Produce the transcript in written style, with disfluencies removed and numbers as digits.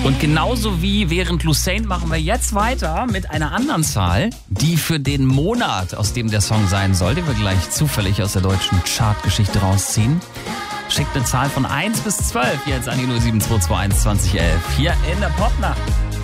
Und genauso wie während Lucene machen wir jetzt weiter mit einer anderen Zahl, die für den Monat, aus dem der Song sein soll, den wir gleich zufällig aus der deutschen Chartgeschichte rausziehen. Schickt eine Zahl von 1 bis 12 jetzt an die 07221 2011 hier in der Popnacht.